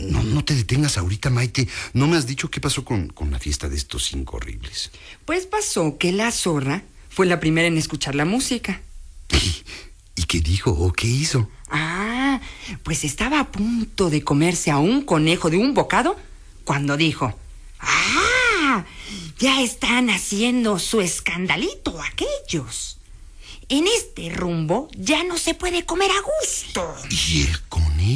No te detengas ahorita, Maite. No me has dicho qué pasó con la fiesta de estos 5 horribles. Pues pasó que la zorra fue la primera en escuchar la música. ¿Y qué dijo o qué hizo? Pues estaba a punto de comerse a un conejo de un bocado cuando dijo: ya están haciendo su escandalito aquellos. En este rumbo ya no se puede comer a gusto. ¿Y el conejo?